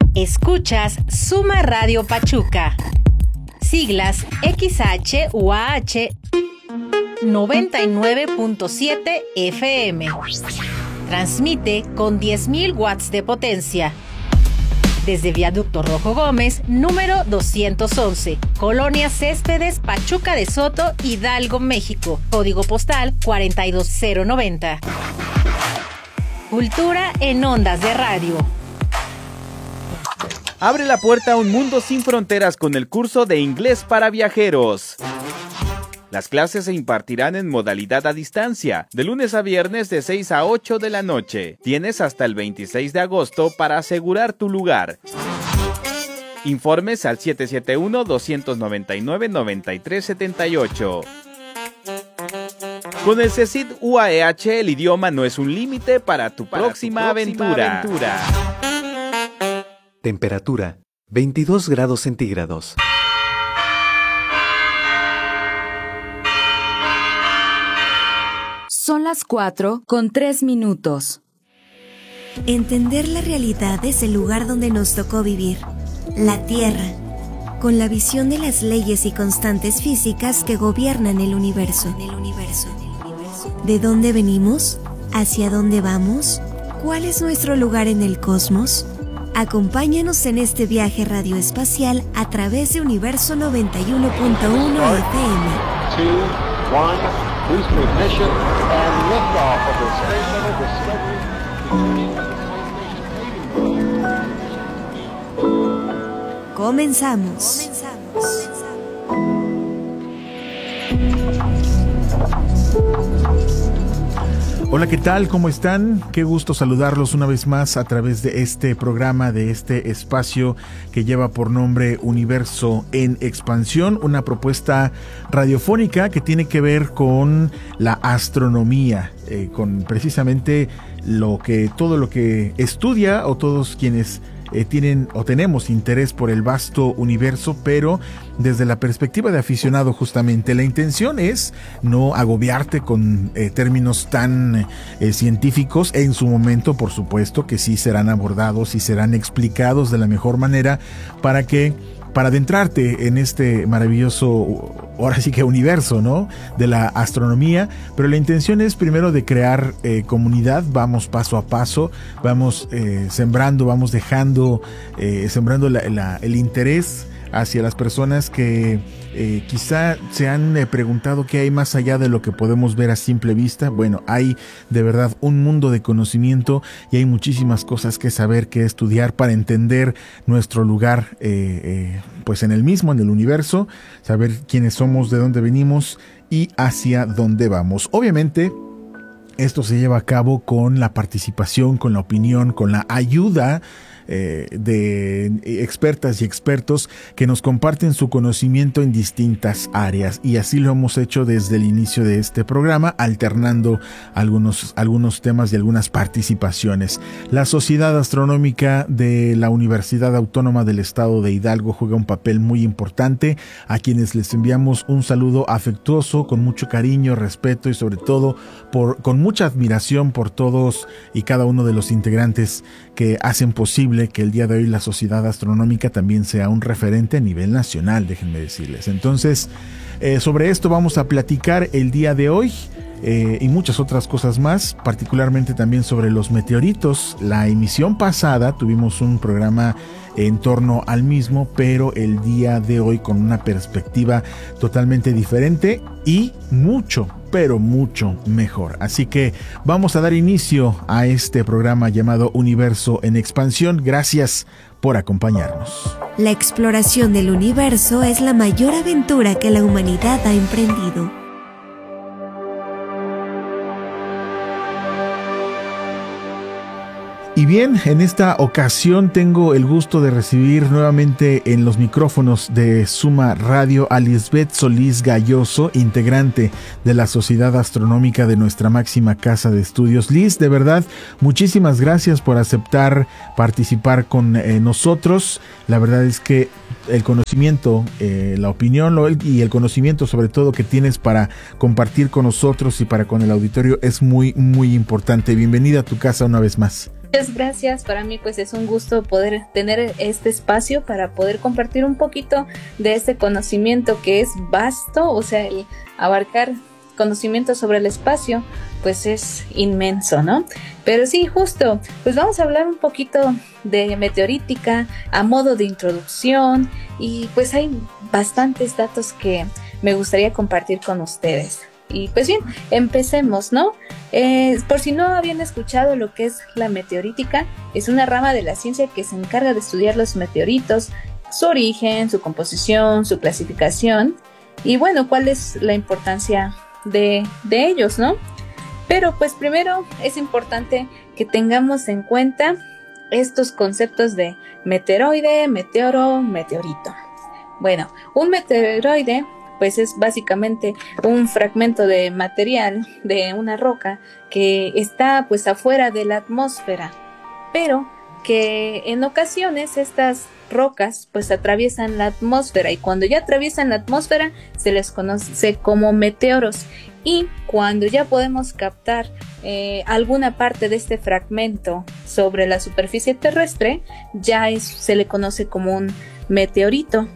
Escuchas Suma Radio Pachuca. Siglas XHUAH 99.7 FM. Transmite con 10.000 watts de potencia. Desde Viaducto Rojo Gómez, número 211, Colonia Céspedes, Pachuca de Soto, Hidalgo, México. Código postal 42090. Cultura en ondas de radio. Abre la puerta a un mundo sin fronteras con el curso de inglés para viajeros. Las clases se impartirán en modalidad a distancia, de lunes a viernes de 6 a 8 de la noche. Tienes hasta el 26 de agosto para asegurar tu lugar. Informes al 771-299-9378. Con el CECID UAEH, el idioma no es un límite para tu próxima aventura. Temperatura, 22 grados centígrados. Son las 4:03. Entender la realidad es el lugar donde nos tocó vivir, la Tierra, con la visión de las leyes y constantes físicas que gobiernan el universo. ¿De dónde venimos? ¿Hacia dónde vamos? ¿Cuál es nuestro lugar en el cosmos? Acompáñanos en este viaje radioespacial a través de Universo 91.1 FM. 2, 1, boost ignition and liftoff of the Space Shuttle Discovery. Comenzamos. Hola, ¿qué tal? ¿Cómo están? Qué gusto saludarlos una vez más a través de este programa, de este espacio que lleva por nombre Universo en Expansión, una propuesta radiofónica que tiene que ver con la astronomía, con precisamente todo lo que estudia o todos quienes tienen o tenemos interés por el vasto universo, pero desde la perspectiva de aficionado justamente. La intención es no agobiarte con términos tan científicos. En su momento, por supuesto, que sí serán abordados y serán explicados de la mejor manera para adentrarte en este maravilloso, ahora sí que universo, ¿no?, de la astronomía. Pero la intención es primero de crear comunidad. Vamos paso a paso, vamos sembrando, vamos dejando, sembrando el interés hacia las personas que quizá se han preguntado qué hay más allá de lo que podemos ver a simple vista. Bueno, hay de verdad un mundo de conocimiento y hay muchísimas cosas que saber, que estudiar para entender nuestro lugar pues en el universo, saber quiénes somos, de dónde venimos y hacia dónde vamos. Obviamente esto se lleva a cabo con la participación, con la opinión, con la ayuda de expertas y expertos que nos comparten su conocimiento en distintas áreas, y así lo hemos hecho desde el inicio de este programa, alternando algunos temas y algunas participaciones. La Sociedad Astronómica de la Universidad Autónoma del Estado de Hidalgo juega un papel muy importante, a quienes les enviamos un saludo afectuoso, con mucho cariño, respeto y sobre todo con mucha admiración por todos y cada uno de los integrantes que hacen posible que el día de hoy la Sociedad Astronómica también sea un referente a nivel nacional, déjenme decirles. Entonces, sobre esto vamos a platicar el día de hoy y muchas otras cosas más, particularmente también sobre los meteoritos. La emisión pasada tuvimos un programa en torno al mismo, pero el día de hoy con una perspectiva totalmente diferente y mucho, pero mucho mejor. Así que vamos a dar inicio a este programa llamado Universo en Expansión. Gracias por acompañarnos. La exploración del universo es la mayor aventura que la humanidad ha emprendido. Y bien, en esta ocasión tengo el gusto de recibir nuevamente en los micrófonos de Suma Radio a Lisbeth Solís Galloso, integrante de la Sociedad Astronómica de nuestra máxima casa de estudios. Liz, de verdad, muchísimas gracias por aceptar participar con nosotros. La verdad es que el conocimiento, la opinión y el conocimiento sobre todo que tienes para compartir con nosotros y para con el auditorio es muy, muy importante. Bienvenida a tu casa una vez más. Muchas gracias, para mí pues es un gusto poder tener este espacio para poder compartir un poquito de este conocimiento que es vasto, o sea, el abarcar conocimiento sobre el espacio pues es inmenso, ¿no? Pero sí, justo, pues vamos a hablar un poquito de meteorítica a modo de introducción y pues hay bastantes datos que me gustaría compartir con ustedes. Y pues bien, empecemos, ¿no? Por si no habían escuchado lo que es la meteorítica, es una rama de la ciencia que se encarga de estudiar los meteoritos, su origen, su composición, su clasificación y bueno, cuál es la importancia de ellos, ¿no? Pero pues primero es importante que tengamos en cuenta estos conceptos de meteoroide, meteoro, meteorito. Bueno, un meteoroide pues es básicamente un fragmento de material de una roca que está pues afuera de la atmósfera, pero que en ocasiones estas rocas pues atraviesan la atmósfera y cuando ya atraviesan la atmósfera se les conoce como meteoros y cuando ya podemos captar alguna parte de este fragmento sobre la superficie terrestre ya se le conoce como un meteorito.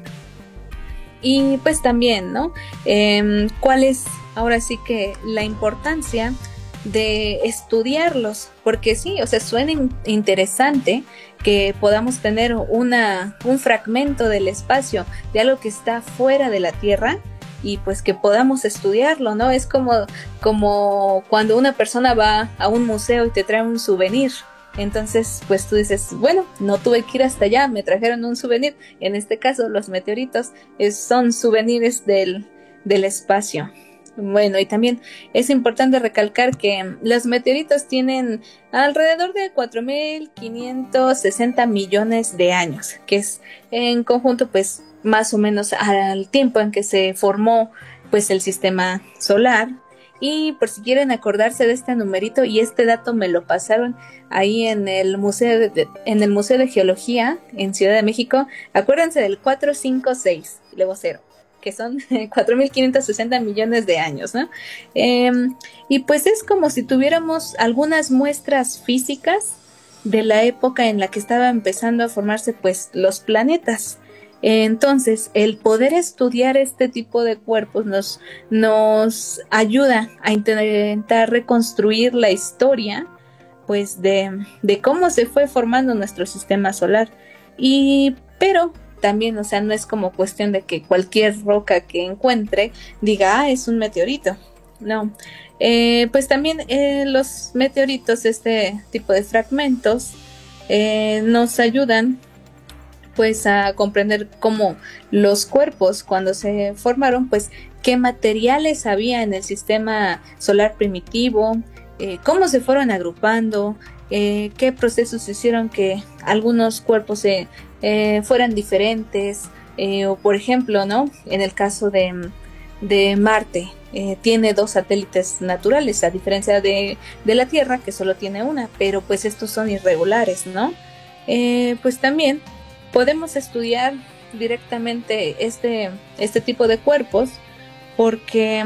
Y pues también, ¿no? ¿Cuál es ahora sí que la importancia de estudiarlos? Porque sí, o sea, suena interesante que podamos tener un fragmento del espacio, de algo que está fuera de la Tierra y pues que podamos estudiarlo, ¿no? Es como cuando una persona va a un museo y te trae un souvenir. Entonces, pues tú dices, bueno, no tuve que ir hasta allá, me trajeron un souvenir. En este caso, los meteoritos son souvenirs del espacio. Bueno, y también es importante recalcar que los meteoritos tienen alrededor de 4.560 millones de años, que es en conjunto, pues, más o menos al tiempo en que se formó, pues, el sistema solar. Y por si quieren acordarse de este numerito, y este dato me lo pasaron ahí en el Museo de Geología en Ciudad de México, acuérdense del 456, luego 0, que son 4.560 millones de años, ¿no? Y pues es como si tuviéramos algunas muestras físicas de la época en la que estaba empezando a formarse pues los planetas. Entonces, el poder estudiar este tipo de cuerpos nos ayuda a intentar reconstruir la historia, pues, de cómo se fue formando nuestro sistema solar. Pero también, o sea, no es como cuestión de que cualquier roca que encuentre diga, es un meteorito. No. Pues también los meteoritos, este tipo de fragmentos, nos ayudan pues a comprender cómo los cuerpos cuando se formaron, pues qué materiales había en el sistema solar primitivo, cómo se fueron agrupando, qué procesos hicieron que algunos cuerpos fueran diferentes, o por ejemplo, ¿no? En el caso de Marte, tiene 2 satélites naturales, a diferencia de la Tierra, que solo tiene una, pero pues estos son irregulares, ¿no? Pues también podemos estudiar directamente este tipo de cuerpos porque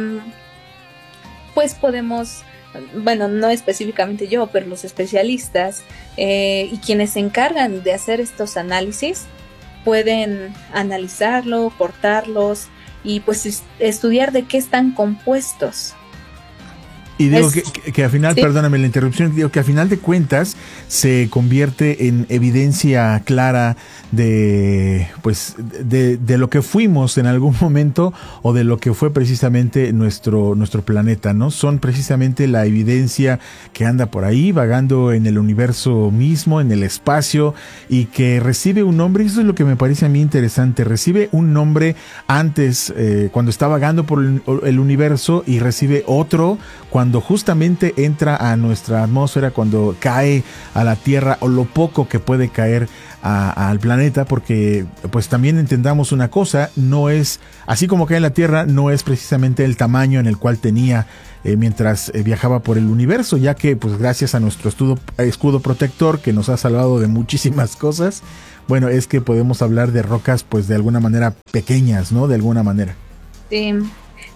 pues podemos, bueno, no específicamente yo, pero los especialistas y quienes se encargan de hacer estos análisis pueden analizarlo, cortarlos y pues estudiar de qué están compuestos. Y digo que al final, ¿sí? Perdóname la interrupción, digo que al final de cuentas se convierte en evidencia clara de lo que fuimos en algún momento o de lo que fue precisamente nuestro planeta, ¿no? Son precisamente la evidencia que anda por ahí vagando en el universo mismo, en el espacio, y que recibe un nombre, y eso es lo que me parece a mí interesante, recibe un nombre antes cuando está vagando por el universo y recibe otro cuando justamente entra a nuestra atmósfera, cuando cae a la Tierra o lo poco que puede caer al planeta, porque pues también entendamos una cosa, no es, así como cae en la Tierra, no es precisamente el tamaño en el cual tenía mientras viajaba por el universo, ya que pues gracias a nuestro escudo protector que nos ha salvado de muchísimas cosas, bueno, es que podemos hablar de rocas pues de alguna manera pequeñas, ¿no? De alguna manera. Sí.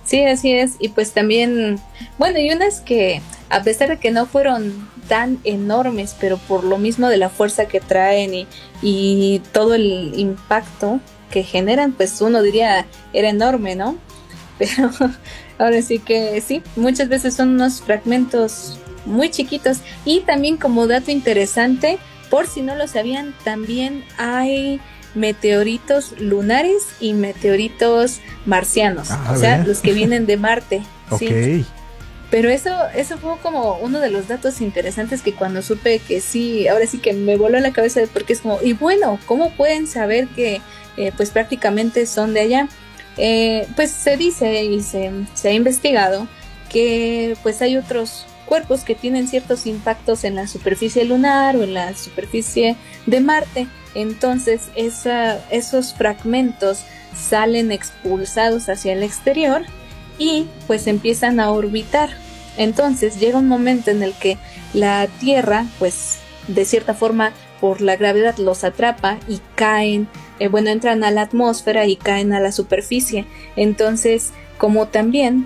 Sí, así es. Y pues también, bueno, y unas que a pesar de que no fueron tan enormes, pero por lo mismo de la fuerza que traen y todo el impacto que generan, pues uno diría era enorme, ¿no? Pero ahora sí que sí, muchas veces son unos fragmentos muy chiquitos. Y también como dato interesante, por si no lo sabían, también hay meteoritos lunares y meteoritos marcianos, o sea, los que vienen de Marte. Okay. Sí. Pero eso fue como uno de los datos interesantes que cuando supe que sí, ahora sí que me voló la cabeza, porque es como, y bueno, ¿cómo pueden saber que pues prácticamente son de allá? Pues se dice y se ha investigado que pues hay otros cuerpos que tienen ciertos impactos en la superficie lunar o en la superficie de Marte. Entonces esos fragmentos salen expulsados hacia el exterior y pues empiezan a orbitar. Entonces llega un momento en el que la Tierra pues de cierta forma por la gravedad los atrapa y caen, entran a la atmósfera y caen a la superficie. Entonces, como también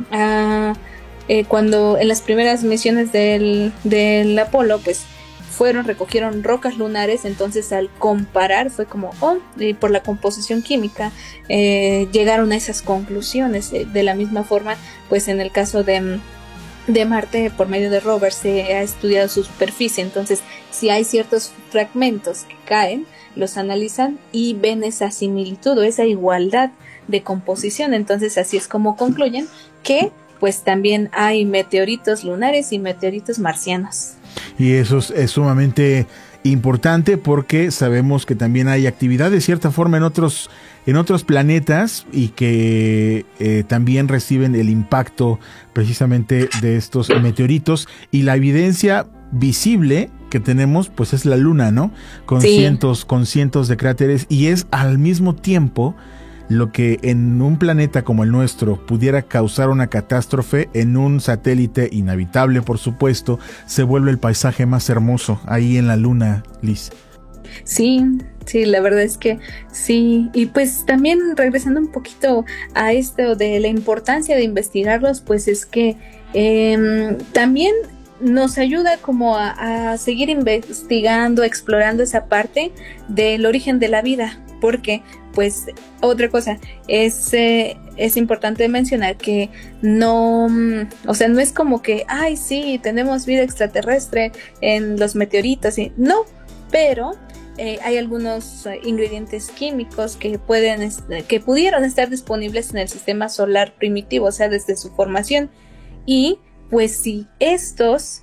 cuando en las primeras misiones del Apolo pues recogieron rocas lunares, entonces al comparar fue como, por la composición química llegaron a esas conclusiones. De la misma forma, pues en el caso de Marte, por medio de rovers se ha estudiado su superficie, entonces si hay ciertos fragmentos que caen, los analizan y ven esa similitud o esa igualdad de composición. Entonces así es como concluyen que pues también hay meteoritos lunares y meteoritos marcianos. Y eso es sumamente importante porque sabemos que también hay actividad de cierta forma en otros planetas y que también reciben el impacto precisamente de estos meteoritos, y la evidencia visible que tenemos pues es la Luna, ¿no? Con cientos de cráteres, y es al mismo tiempo lo que en un planeta como el nuestro pudiera causar una catástrofe, en un satélite inhabitable, por supuesto, se vuelve el paisaje más hermoso ahí en la Luna, Liz. Sí, la verdad es que sí. Y pues también regresando un poquito a esto de la importancia de investigarlos, pues es que también nos ayuda como a seguir investigando, explorando esa parte del origen de la vida, porque pues otra cosa es importante mencionar que no es como que sí, tenemos vida extraterrestre en los meteoritos, no, pero hay algunos ingredientes químicos que pudieron estar disponibles en el sistema solar primitivo, o sea, desde su formación. Y pues si estos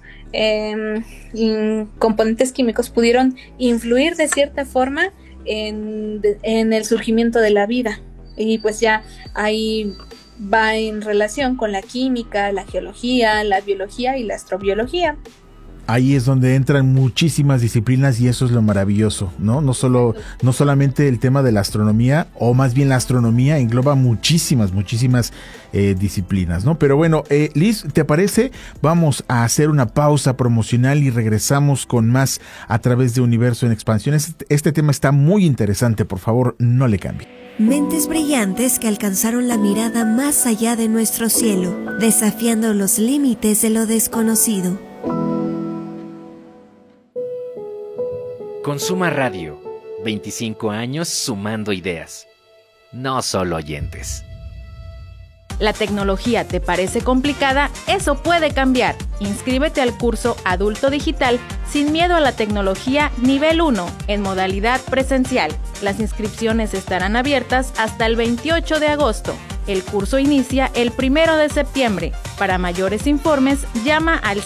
componentes químicos pudieron influir de cierta forma en el surgimiento de la vida, y pues ya ahí va en relación con la química, la geología, la biología y la astrobiología. Ahí es donde entran muchísimas disciplinas, y eso es lo maravilloso, ¿no? No solamente el tema de la astronomía, o más bien la astronomía engloba muchísimas disciplinas, ¿no? Pero bueno, Liz, ¿te parece? Vamos a hacer una pausa promocional y regresamos con más a través de Universo en Expansión. Este tema está muy interesante, por favor, no le cambie. Mentes brillantes que alcanzaron la mirada más allá de nuestro cielo, desafiando los límites de lo desconocido. Consuma Radio, 25 años sumando ideas, no solo oyentes. ¿La tecnología te parece complicada? Eso puede cambiar. Inscríbete al curso Adulto Digital Sin Miedo a la Tecnología Nivel 1 en modalidad presencial. Las inscripciones estarán abiertas hasta el 28 de agosto. El curso inicia el 1 de septiembre. Para mayores informes, llama al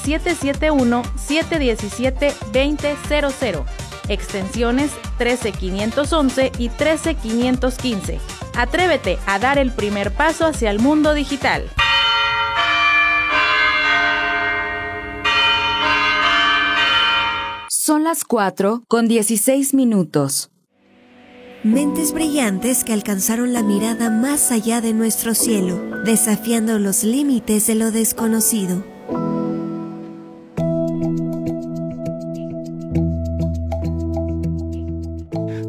771-717-2000. Extensiones 13511 y 13515. Atrévete a dar el primer paso hacia el mundo digital. Son las 4:16. Mentes brillantes que alcanzaron la mirada más allá de nuestro cielo, desafiando los límites de lo desconocido.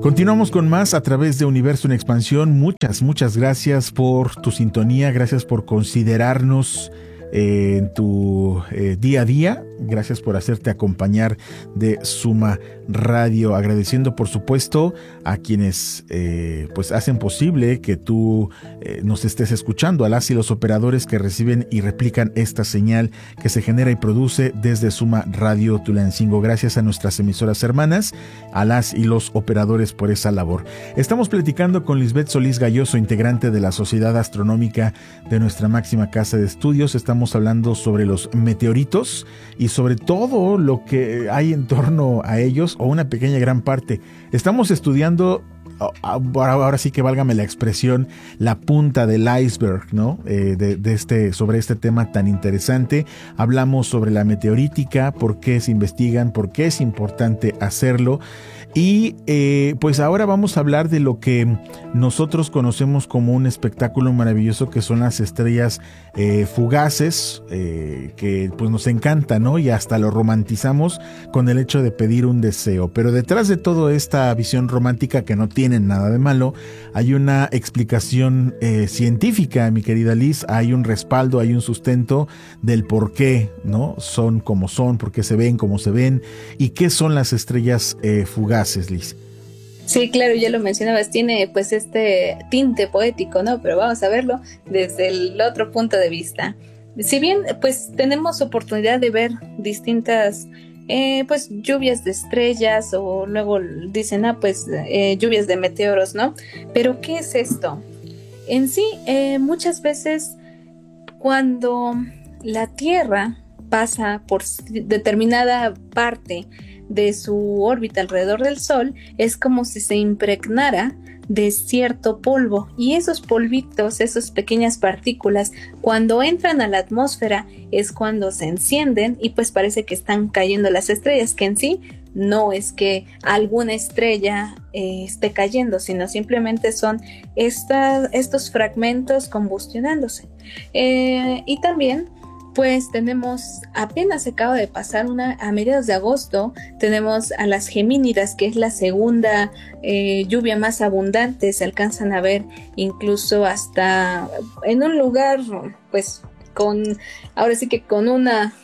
Continuamos con más a través de Universo en Expansión. Muchas gracias por tu sintonía, gracias por considerarnos en tu día a día. Gracias por hacerte acompañar de Suma Radio, agradeciendo por supuesto a quienes pues hacen posible que tú nos estés escuchando, a las y los operadores que reciben y replican esta señal que se genera y produce desde Suma Radio Tulancingo. Gracias a nuestras emisoras hermanas, a las y los operadores por esa labor. Estamos platicando con Lisbeth Solís Galloso, integrante de la Sociedad Astronómica de nuestra máxima casa de estudios. Estamos hablando sobre los meteoritos y sobre todo lo que hay en torno a ellos, o una pequeña gran parte. Estamos estudiando, ahora sí que válgame la expresión, la punta del iceberg, ¿no? Sobre este tema tan interesante. Hablamos sobre la meteorítica, por qué se investigan, por qué es importante hacerlo. Y pues ahora vamos a hablar de lo que nosotros conocemos como un espectáculo maravilloso, que son las estrellas fugaces, que pues nos encanta, ¿no? Y hasta lo romantizamos con el hecho de pedir un deseo. Pero detrás de toda esta visión romántica, que no tiene nada de malo, hay una explicación científica, mi querida Liz. Hay un respaldo, hay un sustento del por qué, ¿no? Son como son, por qué se ven como se ven, y qué son las estrellas fugaces. Liz. Sí, claro, ya lo mencionabas, tiene pues este tinte poético, ¿no? Pero vamos a verlo desde el otro punto de vista. Si bien pues tenemos oportunidad de ver distintas pues lluvias de estrellas, o luego dicen lluvias de meteoros, ¿no? Pero ¿qué es esto? En sí, muchas veces cuando la Tierra pasa por determinada parte de su órbita alrededor del Sol, es como si se impregnara de cierto polvo, y esos polvitos, esas pequeñas partículas, cuando entran a la atmósfera es cuando se encienden y pues parece que están cayendo las estrellas, que en sí no es que alguna estrella esté cayendo, sino simplemente son estos fragmentos combustionándose. Y también pues apenas acaba de pasar a mediados de agosto, tenemos a las Gemínidas, que es la segunda lluvia más abundante. Se alcanzan a ver incluso hasta en un lugar, pues ahora sí que con una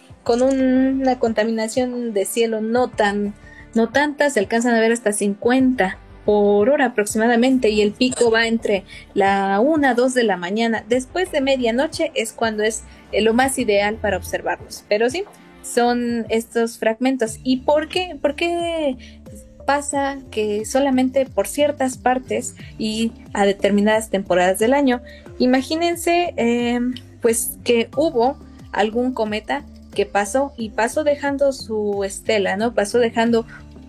contaminación de cielo no tanta, se alcanzan a ver hasta 50 por hora aproximadamente, y el pico va entre la 1 a 2 de la mañana. Después de medianoche es cuando es lo más ideal para observarlos. Pero sí, son estos fragmentos. ¿Y por qué? ¿Por qué pasa que solamente por ciertas partes y a determinadas temporadas del año? Imagínense pues que hubo algún cometa que pasó dejando su estela, ¿no? Pasó dejando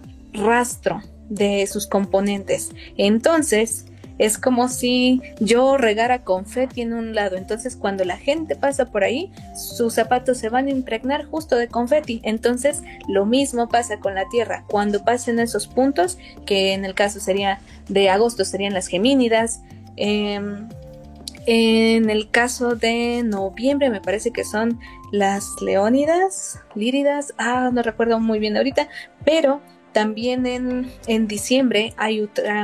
rastro de sus componentes. Entonces es como si yo regara confeti en un lado. Entonces cuando la gente pasa por ahí, sus zapatos se van a impregnar justo de confeti. Entonces lo mismo pasa con la Tierra. Cuando pasen esos puntos, que en el caso sería de agosto serían las Gemínidas, en el caso de noviembre me parece que son las Líridas, no recuerdo muy bien ahorita, pero también en diciembre hay otra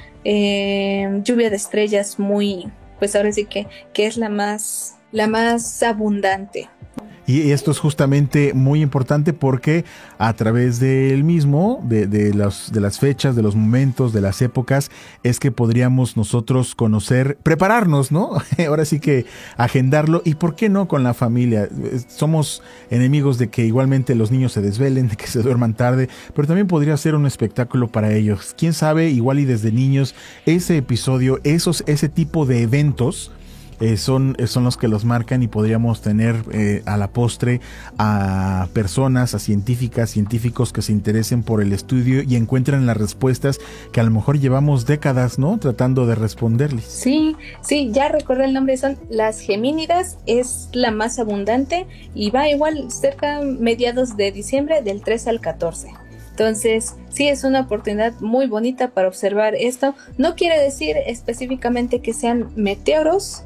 lluvia de estrellas muy, pues ahora sí que es la más abundante. Y esto es justamente muy importante porque a través del mismo, de las fechas, de los momentos, de las épocas, es que podríamos nosotros conocer, prepararnos, ¿no? Ahora sí que agendarlo, y por qué no con la familia. Somos enemigos de que igualmente los niños se desvelen, de que se duerman tarde, pero también podría ser un espectáculo para ellos. Quién sabe, igual y desde niños, ese episodio, ese tipo de eventos son los que los marcan, y podríamos tener a la postre a personas, a científicos que se interesen por el estudio y encuentren las respuestas que a lo mejor llevamos décadas, ¿no?, tratando de responderles. Sí, ya recordé el nombre, son las Gemínidas, es la más abundante y va igual cerca mediados de diciembre, del 13 al 14. Entonces, sí, es una oportunidad muy bonita para observar esto. No quiere decir específicamente que sean meteoros,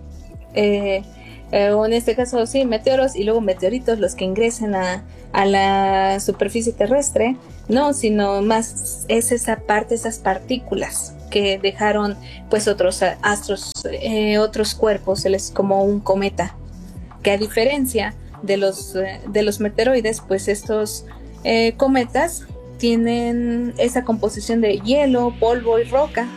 o en este caso sí, meteoros y luego meteoritos los que ingresen a la superficie terrestre, no, sino más es esa parte, esas partículas que dejaron pues otros astros, otros cuerpos, como un cometa, que a diferencia de los meteoroides, pues estos cometas tienen esa composición de hielo, polvo y roca,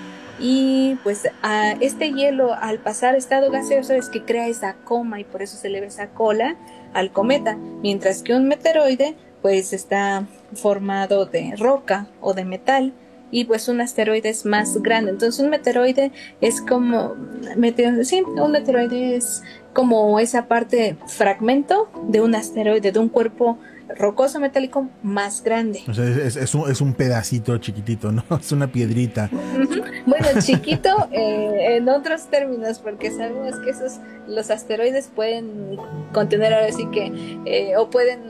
y pues a este hielo al pasar estado gaseoso es que crea esa coma y por eso se le ve esa cola al cometa, mientras que un meteoroide pues está formado de roca o de metal, y pues un asteroide es más grande. Entonces un meteoroide es como un meteoroide es como esa parte, fragmento de un asteroide, de un cuerpo rocoso metálico más grande. O sea, es un pedacito chiquitito, ¿no? Es una piedrita. Bueno, chiquito en otros términos, porque sabemos que los asteroides pueden contener ahora sí que, o pueden,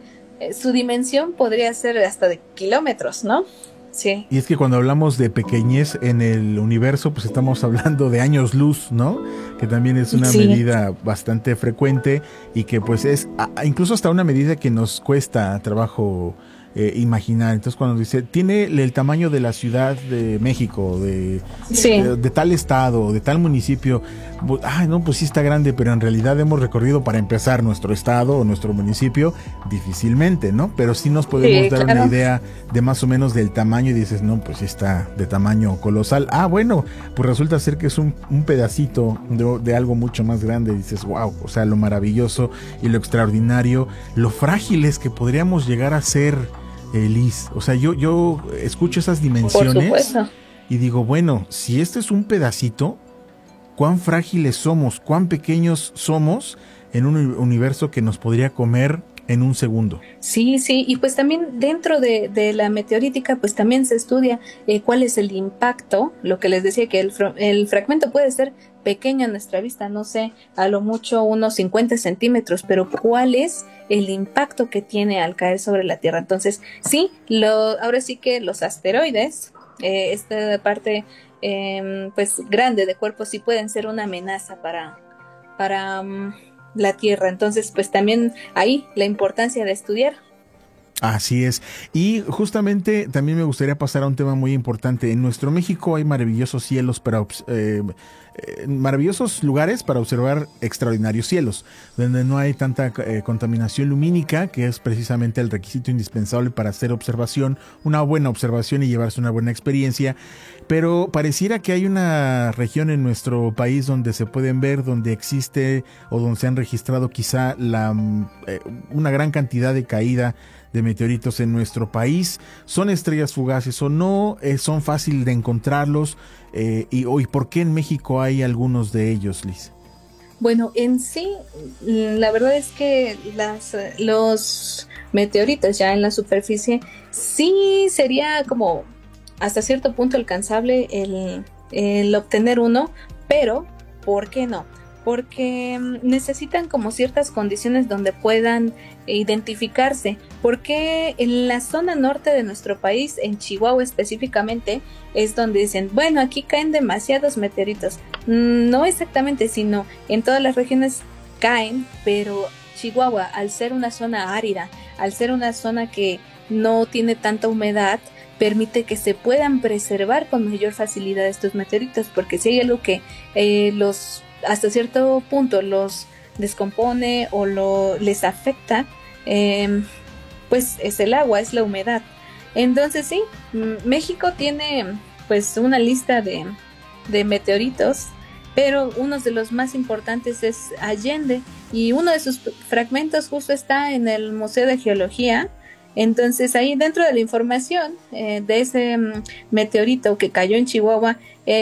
su dimensión podría ser hasta de kilómetros, ¿no? Sí. Y es que cuando hablamos de pequeñez en el universo, pues estamos hablando de años luz, ¿no? Que también es una medida bastante frecuente y que pues es incluso hasta una medida que nos cuesta trabajo imaginar. Entonces cuando dice, tiene el tamaño de la Ciudad de México, de tal estado, de tal municipio, pues sí está grande, pero en realidad hemos recorrido, para empezar, nuestro estado o nuestro municipio difícilmente, ¿no? Pero sí nos podemos dar una idea de más o menos del tamaño, y dices, no, pues sí está de tamaño colosal. Bueno, pues resulta ser que es un pedacito de algo mucho más grande, y dices, wow, o sea, lo maravilloso y lo extraordinario, lo frágiles que podríamos llegar a ser, Liz. O sea, yo escucho esas dimensiones y digo, bueno, si este es un pedacito, cuán frágiles somos, cuán pequeños somos en un universo que nos podría comer en un segundo. Sí, y pues también dentro de la meteorítica pues también se estudia cuál es el impacto, lo que les decía, que el fragmento puede ser pequeño a nuestra vista, no sé, a lo mucho unos 50 centímetros, pero cuál es el impacto que tiene al caer sobre la Tierra. Entonces, sí, ahora sí que los asteroides, esta parte pues grande de cuerpos, sí pueden ser una amenaza para la Tierra. Entonces, pues también ahí la importancia de estudiar. Así es. Y justamente también me gustaría pasar a un tema muy importante. En nuestro México hay maravillosos cielos maravillosos lugares para observar extraordinarios cielos, donde no hay tanta contaminación lumínica, que es precisamente el requisito indispensable para hacer observación, una buena observación y llevarse una buena experiencia. Pero pareciera que hay una región en nuestro país donde se pueden ver, donde existe o donde se han registrado quizá una gran cantidad de caída de meteoritos en nuestro país. ¿Son estrellas fugaces o no? ¿Son fáciles de encontrarlos? ¿Y por qué en México hay algunos de ellos, Liz? Bueno, en sí, la verdad es que los meteoritos ya en la superficie sí sería como hasta cierto punto alcanzable el obtener uno, pero ¿por qué no? Porque necesitan como ciertas condiciones donde puedan identificarse, porque en la zona norte de nuestro país, en Chihuahua específicamente, es donde dicen, bueno, aquí caen demasiados meteoritos. No exactamente, sino en todas las regiones caen, pero Chihuahua, al ser una zona árida, al ser una zona que no tiene tanta humedad, permite que se puedan preservar con mayor facilidad estos meteoritos, porque si hay algo que hasta cierto punto los descompone o les afecta, pues es el agua, es la humedad. Entonces sí, México tiene pues una lista de meteoritos, pero uno de los más importantes es Allende, y uno de sus fragmentos justo está en el Museo de Geología. Entonces ahí dentro de la información de ese meteorito que cayó en Chihuahua,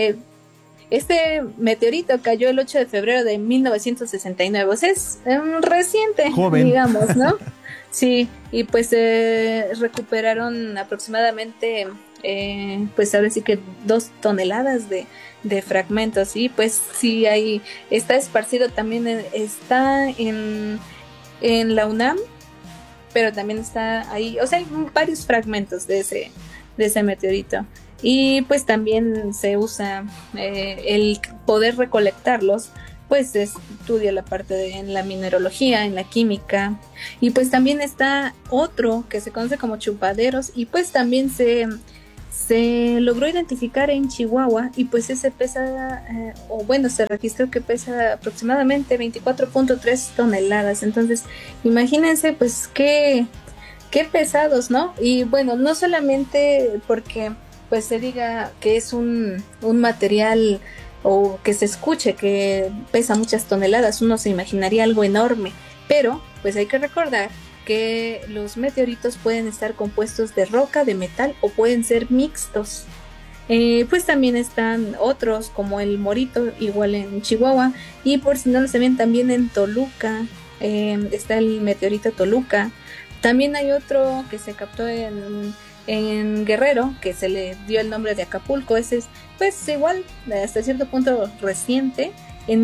este meteorito cayó el 8 de febrero de 1969, o sea, es reciente, joven, digamos, ¿no? Sí, y pues recuperaron aproximadamente, pues ahora sí que 2 toneladas de fragmentos, y pues sí, ahí está esparcido también, está en la UNAM, pero también está ahí, o sea, hay varios fragmentos de ese meteorito. Y pues también se usa el poder recolectarlos, pues estudia la parte en la mineralogía, en la química, y pues también está otro que se conoce como chupaderos, y pues también se logró identificar en Chihuahua, y pues ese pesa, se registró que pesa aproximadamente 24.3 toneladas, entonces imagínense pues qué pesados, ¿no? Y bueno, no solamente porque pues se diga que es un material o que se escuche que pesa muchas toneladas, uno se imaginaría algo enorme, pero pues hay que recordar que los meteoritos pueden estar compuestos de roca, de metal o pueden ser mixtos. Pues también están otros como el morito, igual en Chihuahua, y por si no lo sabían, también en Toluca está el meteorito Toluca. También hay otro que se captó en Guerrero, que se le dio el nombre de Acapulco. Ese es pues igual hasta cierto punto reciente, en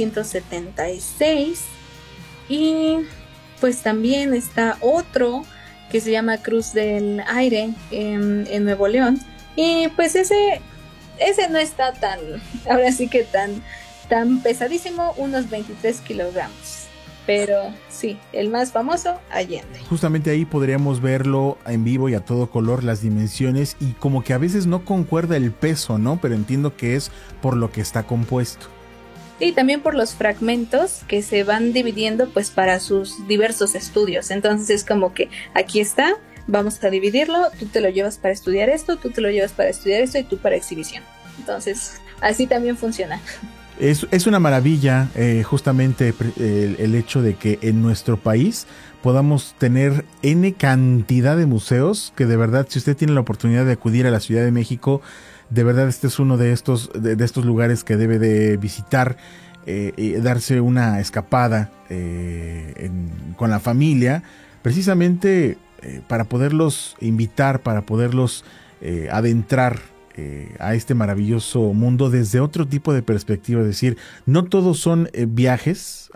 1976. Y pues también está otro que se llama Cruz del Aire en Nuevo León, y pues ese no está ahora sí que tan pesadísimo, unos 23 kilogramos. Pero sí, el más famoso, Allende. Justamente ahí podríamos verlo en vivo y a todo color, las dimensiones, y como que a veces no concuerda el peso, ¿no? Pero entiendo que es por lo que está compuesto. Y también por los fragmentos que se van dividiendo pues para sus diversos estudios. Entonces es como que aquí está, vamos a dividirlo, tú te lo llevas para estudiar esto, tú te lo llevas para estudiar esto y tú para exhibición. Entonces así también funciona. Es una maravilla justamente el hecho de que en nuestro país podamos tener N cantidad de museos, que de verdad, si usted tiene la oportunidad de acudir a la Ciudad de México, de verdad este es uno de estos lugares que debe de visitar, y darse una escapada con la familia, precisamente para poderlos invitar, para poderlos adentrar a este maravilloso mundo desde otro tipo de perspectiva. Es decir, no todos son viajes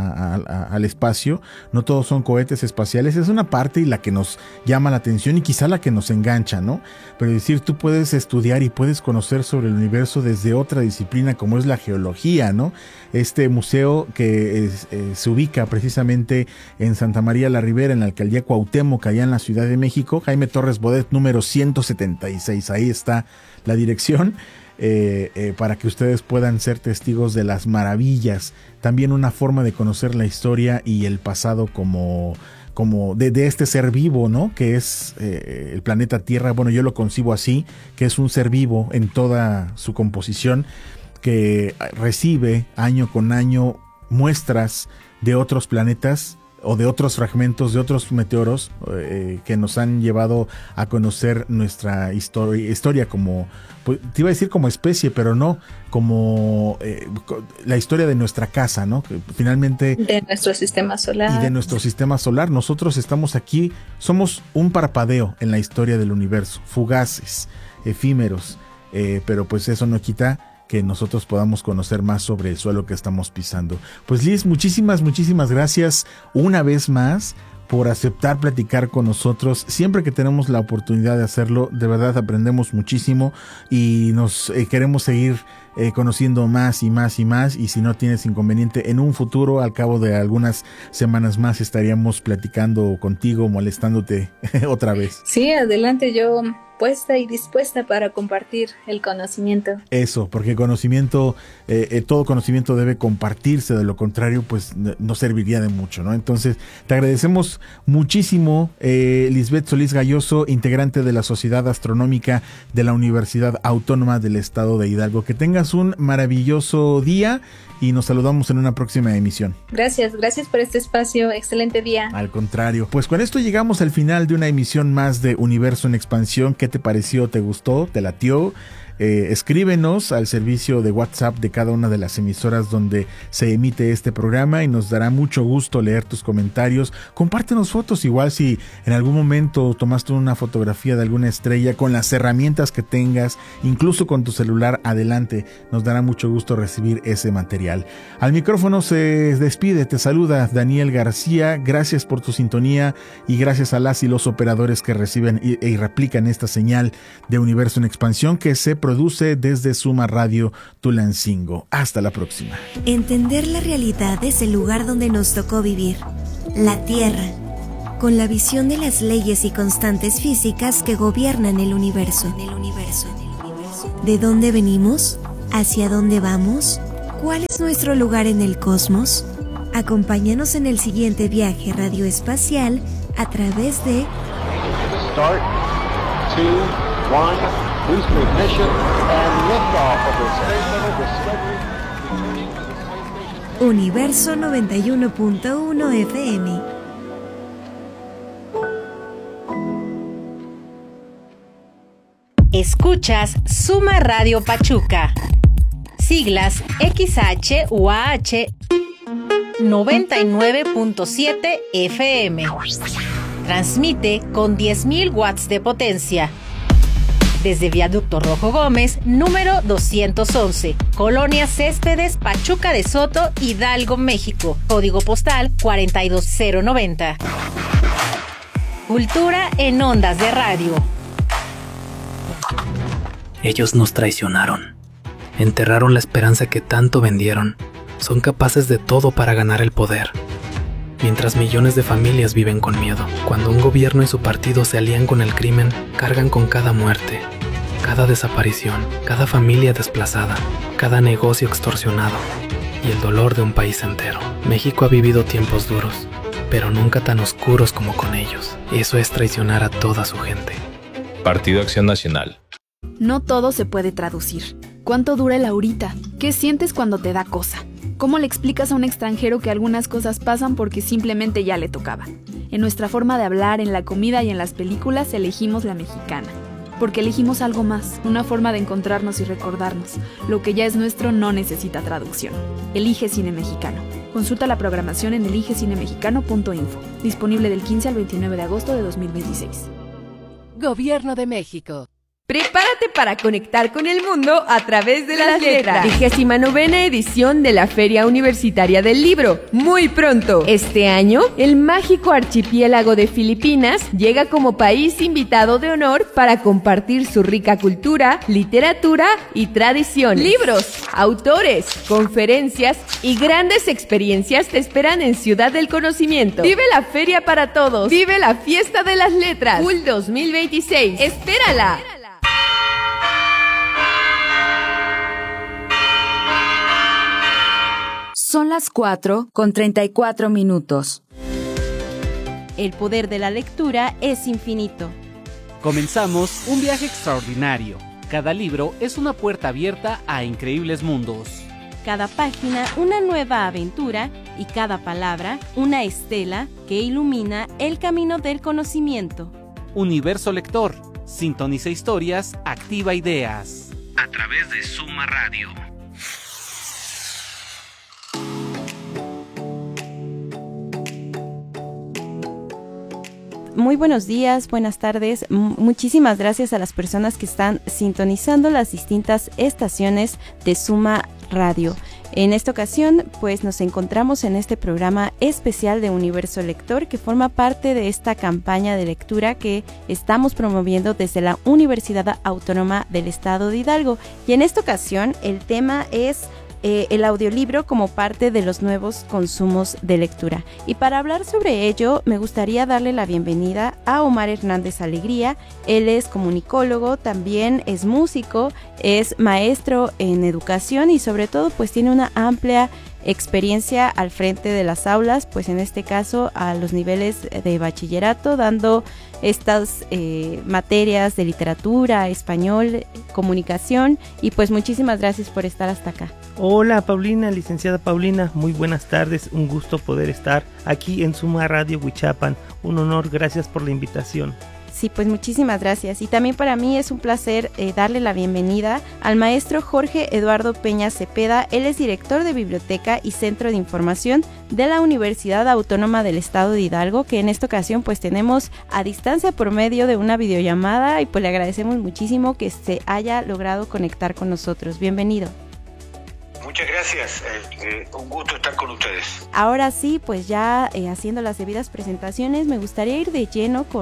al espacio, no todos son cohetes espaciales, es una parte y la que nos llama la atención y quizá la que nos engancha, ¿no? Pero es decir, tú puedes estudiar y puedes conocer sobre el universo desde otra disciplina como es la geología, ¿no? Este museo que se ubica precisamente en Santa María la Ribera, en la alcaldía Cuauhtémoc, allá en la Ciudad de México, Jaime Torres Bodet, número 176, ahí está la dirección, para que ustedes puedan ser testigos de las maravillas, también una forma de conocer la historia y el pasado como de este ser vivo, ¿no? Que es el planeta Tierra. Bueno, yo lo concibo así, que es un ser vivo en toda su composición, que recibe año con año muestras de otros planetas o de otros fragmentos de otros meteoros que nos han llevado a conocer nuestra historia como, pues, te iba a decir como especie, pero no, como la historia de nuestra casa, ¿no? Que finalmente de nuestro sistema solar. Y de nuestro sistema solar. Nosotros estamos aquí, somos un parpadeo en la historia del universo, fugaces, efímeros, pero pues eso no quita que nosotros podamos conocer más sobre el suelo que estamos pisando. Pues Liz, muchísimas gracias una vez más por aceptar platicar con nosotros. Siempre que tenemos la oportunidad de hacerlo, de verdad aprendemos muchísimo y nos queremos seguir conociendo más y más y más, y si no tienes inconveniente, en un futuro, al cabo de algunas semanas más, estaríamos platicando contigo, molestándote otra vez. Sí, adelante, yo puesta y dispuesta para compartir el conocimiento. Eso, porque conocimiento, todo conocimiento debe compartirse, de lo contrario pues no serviría de mucho, ¿no? Entonces te agradecemos muchísimo, Lisbeth Solís Galloso, integrante de la Sociedad Astronómica de la Universidad Autónoma del Estado de Hidalgo. Que tengas un maravilloso día y nos saludamos en una próxima emisión. Gracias por este espacio, excelente día. Al contrario, pues con esto llegamos al final de una emisión más de Universo en Expansión. ¿Qué te pareció? ¿Te gustó? ¿Te latió? Escríbenos al servicio de WhatsApp de cada una de las emisoras donde se emite este programa y nos dará mucho gusto leer tus comentarios. Compártenos fotos, igual si en algún momento tomaste una fotografía de alguna estrella, con las herramientas que tengas, incluso con tu celular, adelante, nos dará mucho gusto recibir ese material. Al micrófono se despide, te saluda Daniel García. Gracias por tu sintonía y gracias a las y los operadores que reciben y replican esta señal de Universo en Expansión, que se produce produce desde Suma Radio Tulancingo. Hasta la próxima. Entender la realidad es el lugar donde nos tocó vivir, la Tierra, con la visión de las leyes y constantes físicas que gobiernan el universo. ¿De dónde venimos? ¿Hacia dónde vamos? ¿Cuál es nuestro lugar en el cosmos? Acompáñanos en el siguiente viaje radioespacial a través de Start, 2, 1, boost ignition, and liftoff of the Space Shuttle Discovery. Universo 91.1 FM. Escuchas Suma Radio Pachuca. Siglas XHUAH 99.7 FM. Transmite con 10.000 watts de potencia. Desde Viaducto Rojo Gómez, número 211, Colonia Céspedes, Pachuca de Soto, Hidalgo, México. Código postal 42090. Cultura en ondas de radio. Ellos nos traicionaron. Enterraron la esperanza que tanto vendieron. Son capaces de todo para ganar el poder. Mientras millones de familias viven con miedo. Cuando un gobierno y su partido se alían con el crimen, cargan con cada muerte, cada desaparición, cada familia desplazada, cada negocio extorsionado y el dolor de un país entero. México ha vivido tiempos duros, pero nunca tan oscuros como con ellos. Eso es traicionar a toda su gente. Partido Acción Nacional. No todo se puede traducir. ¿Cuánto dura el ahorita? ¿Qué sientes cuando te da cosa? ¿Cómo le explicas a un extranjero que algunas cosas pasan porque simplemente ya le tocaba? En nuestra forma de hablar, en la comida y en las películas elegimos la mexicana. Porque elegimos algo más, una forma de encontrarnos y recordarnos. Lo que ya es nuestro no necesita traducción. Elige Cine Mexicano. Consulta la programación en eligecinemexicano.info. Disponible del 15 al 29 de agosto de 2026. Gobierno de México. Prepárate para conectar con el mundo a través de las letras. 29ª edición de la Feria Universitaria del Libro. Muy pronto. Este año, el mágico archipiélago de Filipinas llega como país invitado de honor para compartir su rica cultura, literatura y tradición. Libros, autores, conferencias y grandes experiencias te esperan en Ciudad del Conocimiento. Vive la feria para todos. Vive la fiesta de las letras. FUL 2026. ¡Espérala! Son las 4:34. El poder de la lectura es infinito. Comenzamos un viaje extraordinario. Cada libro es una puerta abierta a increíbles mundos. Cada página una nueva aventura y cada palabra una estela que ilumina el camino del conocimiento. Universo Lector. Sintoniza historias, activa ideas. A través de Suma Radio. Muy buenos días, buenas tardes. Muchísimas gracias a las personas que están sintonizando las distintas estaciones de Suma Radio. En esta ocasión, pues nos encontramos en este programa especial de Universo Lector que forma parte de esta campaña de lectura que estamos promoviendo desde la Universidad Autónoma del Estado de Hidalgo. Y en esta ocasión, el tema es el audiolibro como parte de los nuevos consumos de lectura. Y para hablar sobre ello, me gustaría darle la bienvenida a Omar Hernández Alegría. Él es comunicólogo, también es músico, es maestro en educación y sobre todo pues tiene una amplia experiencia al frente de las aulas, pues en este caso a los niveles de bachillerato, dando estas materias de literatura, español, comunicación, y pues muchísimas gracias por estar hasta acá. Hola Paulina, licenciada Paulina, muy buenas tardes, un gusto poder estar aquí en Suma Radio Huichapan, un honor, gracias por la invitación. Sí, pues muchísimas gracias. Y también para mí es un placer darle la bienvenida al maestro Jorge Eduardo Peña Cepeda. Él es director de Biblioteca y Centro de Información de la Universidad Autónoma del Estado de Hidalgo, que en esta ocasión pues tenemos a distancia por medio de una videollamada y pues le agradecemos muchísimo que se haya logrado conectar con nosotros. Bienvenido. Muchas gracias, un gusto estar con ustedes. Ahora sí, pues ya haciendo las debidas presentaciones, me gustaría ir de lleno con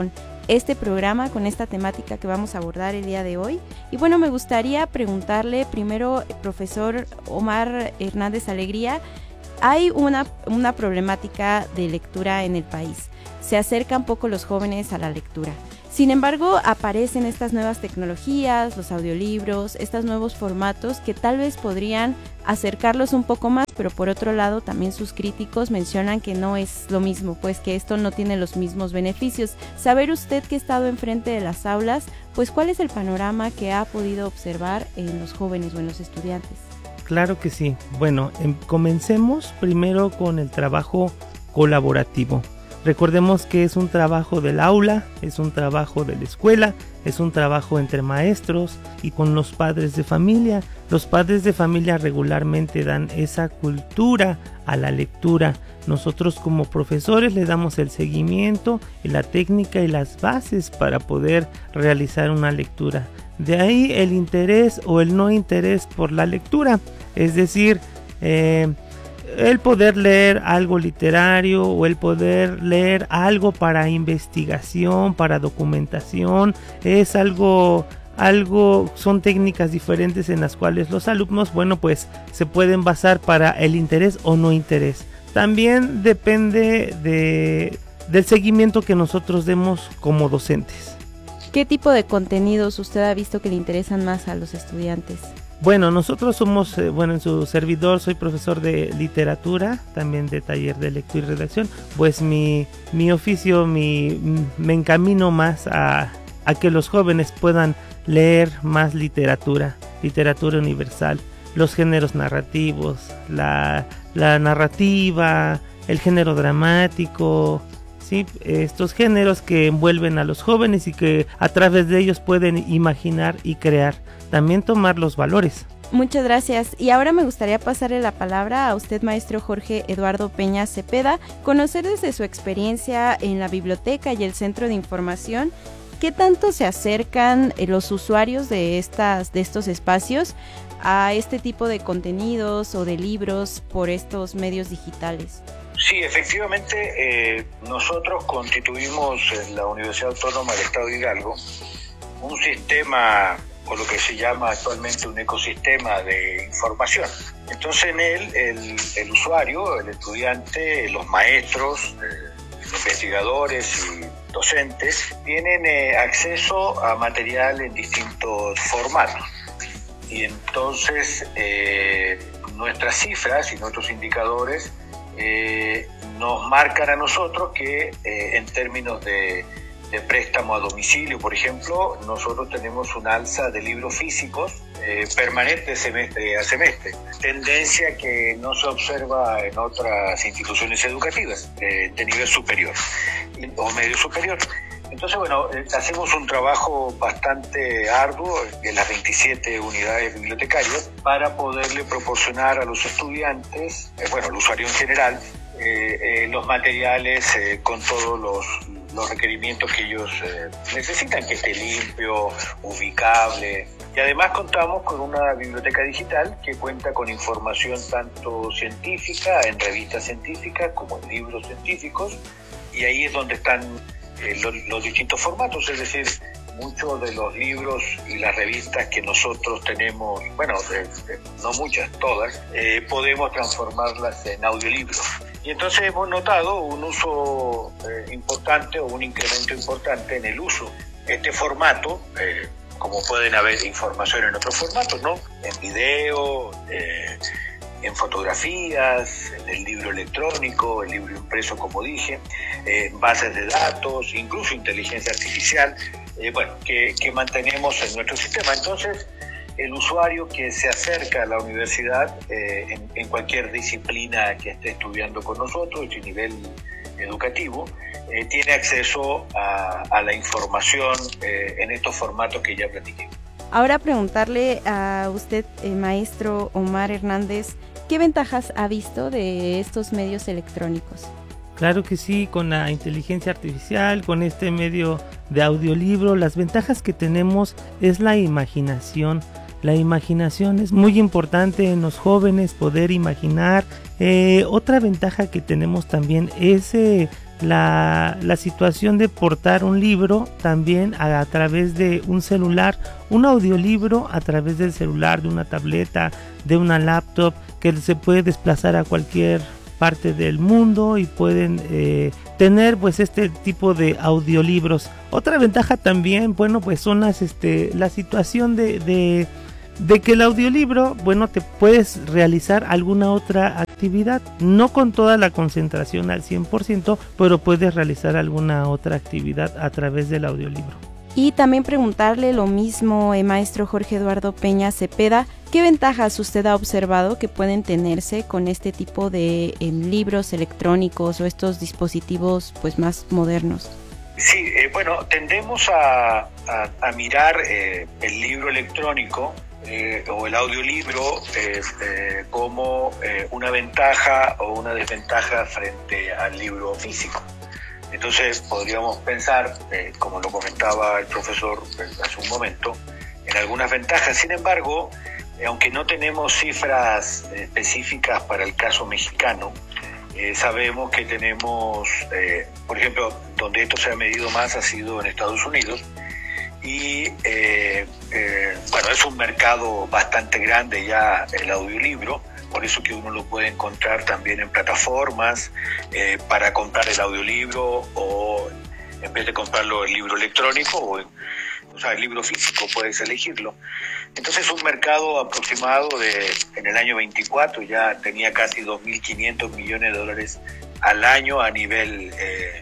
este programa con esta temática que vamos a abordar el día de hoy. Y bueno, me gustaría preguntarle primero, profesor Omar Hernández Alegría, hay una problemática de lectura en el país. Se acercan poco los jóvenes a la lectura. Sin embargo, aparecen estas nuevas tecnologías, los audiolibros, estos nuevos formatos que tal vez podrían acercarlos un poco más, pero por otro lado también sus críticos mencionan que no es lo mismo, pues que esto no tiene los mismos beneficios. Saber usted que ha estado enfrente de las aulas, pues ¿cuál es el panorama que ha podido observar en los jóvenes o en los estudiantes? Claro que sí. Bueno, comencemos primero con el trabajo colaborativo. Recordemos que es un trabajo del aula, es un trabajo de la escuela, es un trabajo entre maestros y con los padres de familia. Los padres de familia regularmente dan esa cultura a la lectura. Nosotros como profesores le damos el seguimiento y la técnica y las bases para poder realizar una lectura. De ahí el interés o el no interés por la lectura, es decir, el poder leer algo literario o el poder leer algo para investigación, para documentación, es algo, son técnicas diferentes en las cuales los alumnos, bueno, pues se pueden basar para el interés o no interés. También depende del seguimiento que nosotros demos como docentes. ¿Qué tipo de contenidos usted ha visto que le interesan más a los estudiantes? Bueno, nosotros somos, en su servidor soy profesor de literatura, también de taller de lectura y redacción. Pues mi oficio, me encamino más a que los jóvenes puedan leer más literatura universal, los géneros narrativos, la narrativa, el género dramático, ¿sí? Estos géneros que envuelven a los jóvenes y que a través de ellos pueden imaginar y crear. También tomar los valores. Muchas gracias. Y ahora me gustaría pasarle la palabra a usted, maestro Jorge Eduardo Peña Cepeda, conocer desde su experiencia en la biblioteca y el centro de información, ¿qué tanto se acercan los usuarios de estos espacios a este tipo de contenidos o de libros por estos medios digitales? Sí, efectivamente, nosotros constituimos en la Universidad Autónoma del Estado de Hidalgo un sistema, o lo que se llama actualmente un ecosistema de información. Entonces en él el usuario, el estudiante, los maestros, investigadores y docentes tienen acceso a material en distintos formatos. Y entonces nuestras cifras y nuestros indicadores nos marcan a nosotros que en términos de préstamo a domicilio, por ejemplo, nosotros tenemos un alza de libros físicos permanente semestre a semestre, tendencia que no se observa en otras instituciones educativas de nivel superior o medio superior. Entonces, bueno, hacemos un trabajo bastante arduo en las 27 unidades bibliotecarias para poderle proporcionar a los estudiantes, al usuario en general, los materiales con todos los requerimientos que ellos necesitan, que esté limpio, ubicable. Y además contamos con una biblioteca digital que cuenta con información tanto científica, en revistas científicas, como en libros científicos, y ahí es donde están los distintos formatos, es decir, muchos de los libros y las revistas que nosotros tenemos, no muchas, todas, podemos transformarlas en audiolibros. Y entonces hemos notado un uso importante o un incremento importante en el uso de este formato, como pueden haber información en otros formatos, ¿no? En video, en fotografías, en el libro electrónico, el libro impreso, como dije, bases de datos, incluso inteligencia artificial, que mantenemos en nuestro sistema. Entonces, el usuario que se acerca a la universidad en cualquier disciplina que esté estudiando con nosotros, a nivel educativo, tiene acceso a la información en estos formatos que ya platiqué. Ahora preguntarle a usted, maestro Omar Hernández, ¿qué ventajas ha visto de estos medios electrónicos? Claro que sí, con la inteligencia artificial, con este medio de audiolibro, las ventajas que tenemos es la imaginación. La imaginación es muy importante en los jóvenes, poder imaginar. Otra ventaja que tenemos también es la situación de portar un libro también a través de un celular, un audiolibro a través del celular, de una tableta, de una laptop, que se puede desplazar a cualquier parte del mundo y pueden tener pues este tipo de audiolibros. Otra ventaja también, bueno, pues son la situación de que el audiolibro, bueno, te puedes realizar alguna otra actividad, no con toda la concentración al 100%, pero puedes realizar alguna otra actividad a través del audiolibro. Y también preguntarle lo mismo, maestro Jorge Eduardo Peña Cepeda, ¿qué ventajas usted ha observado que pueden tenerse con este tipo de libros electrónicos o estos dispositivos pues más modernos? Sí, bueno, tendemos a mirar el libro electrónico o el audiolibro como una ventaja o una desventaja frente al libro físico. Entonces podríamos pensar, como lo comentaba el profesor hace un momento, en algunas ventajas. Sin embargo, aunque no tenemos cifras específicas para el caso mexicano, sabemos que tenemos, por ejemplo, donde esto se ha medido más ha sido en Estados Unidos, y bueno, es un mercado bastante grande ya el audiolibro, por eso que uno lo puede encontrar también en plataformas para comprar el audiolibro, o en vez de comprarlo el libro electrónico o sea, el libro físico, puedes elegirlo. Entonces es un mercado aproximado en el año 24 ya tenía casi 2.500 millones de dólares al año a nivel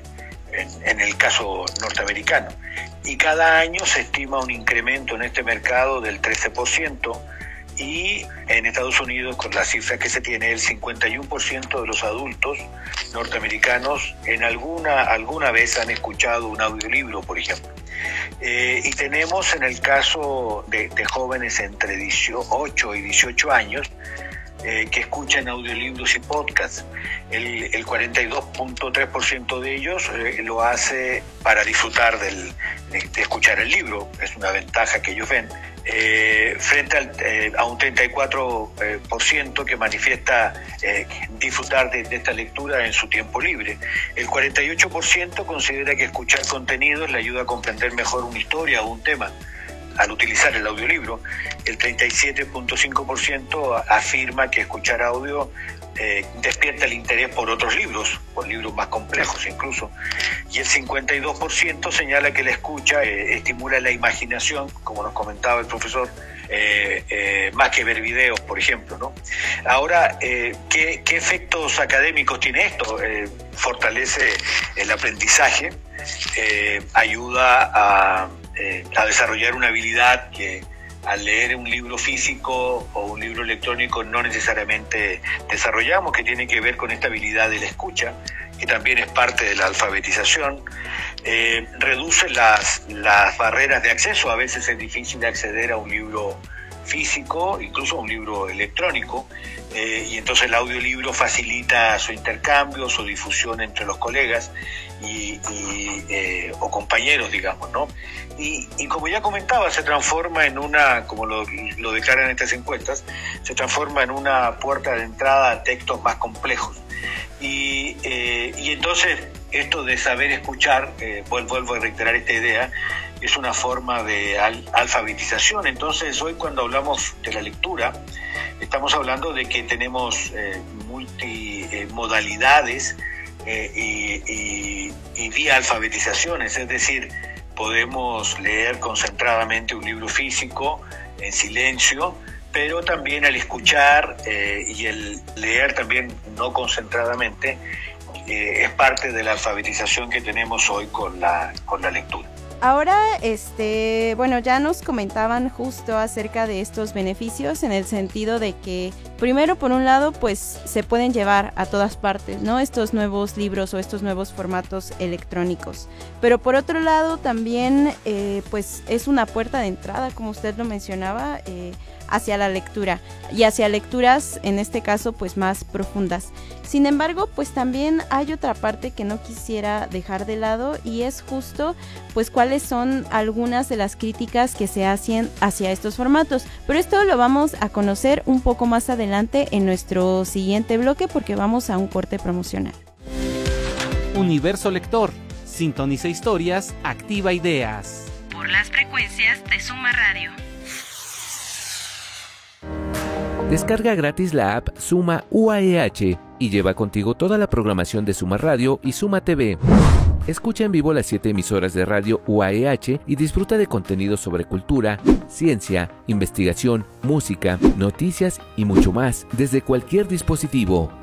en el caso norteamericano, y cada año se estima un incremento en este mercado del 13%, y en Estados Unidos, con la cifra que se tiene, el 51% de los adultos norteamericanos en alguna vez han escuchado un audiolibro, por ejemplo. Y tenemos en el caso de jóvenes entre 8 y 18 años que escuchan audiolibros y podcasts. El 42.3% de ellos lo hace para disfrutar de escuchar el libro. Es una ventaja que ellos ven. Frente a un 34% que manifiesta disfrutar de esta lectura en su tiempo libre. El 48% considera que escuchar contenidos le ayuda a comprender mejor una historia o un tema al utilizar el audiolibro. El 37.5% afirma que escuchar audio despierta el interés por otros libros, por libros más complejos incluso, y el 52% señala que la escucha estimula la imaginación, como nos comentaba el profesor, más que ver videos, por ejemplo, ¿no? Ahora, ¿qué efectos académicos tiene esto? Fortalece el aprendizaje, ayuda a desarrollar una habilidad que al leer un libro físico o un libro electrónico no necesariamente desarrollamos, que tiene que ver con esta habilidad de la escucha, que también es parte de la alfabetización. Reduce las barreras de acceso. A veces es difícil acceder a un libro físico, incluso a un libro electrónico, y entonces el audiolibro facilita su intercambio, su difusión entre los colegas o compañeros, digamos, ¿no? Y como ya comentaba, se transforma en como lo declaran estas encuestas, se transforma en una puerta de entrada a textos más complejos. Y entonces esto de saber escuchar, vuelvo a reiterar esta idea, es una forma de alfabetización. Entonces hoy, cuando hablamos de la lectura, estamos hablando de que tenemos multimodalidades y vía alfabetizaciones, es decir, podemos leer concentradamente un libro físico en silencio, pero también al escuchar y el leer también no concentradamente es parte de la alfabetización que tenemos hoy con la lectura. Ahora, bueno, ya nos comentaban justo acerca de estos beneficios, en el sentido de que, primero, por un lado, pues se pueden llevar a todas partes, ¿no? Estos nuevos libros o estos nuevos formatos electrónicos. Pero por otro lado, también, pues es una puerta de entrada, como usted lo mencionaba, hacia la lectura y hacia lecturas, en este caso, pues más profundas. Sin embargo, pues también hay otra parte que no quisiera dejar de lado, y es justo pues cuáles son algunas de las críticas que se hacen hacia estos formatos. Pero esto lo vamos a conocer un poco más adelante en nuestro siguiente bloque, porque vamos a un corte promocional. Universo Lector. Sintoniza historias, activa ideas. Por las frecuencias de Suma Radio. Descarga gratis la app Suma UAEH y lleva contigo toda la programación de Suma Radio y Suma TV. Escucha en vivo las 7 emisoras de radio UAEH y disfruta de contenidos sobre cultura, ciencia, investigación, música, noticias y mucho más desde cualquier dispositivo.